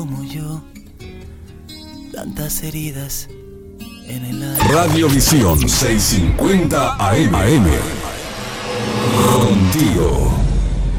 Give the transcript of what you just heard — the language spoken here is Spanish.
Como yo, tantas heridas en el alma. Radiovisión 650 AM. Contigo.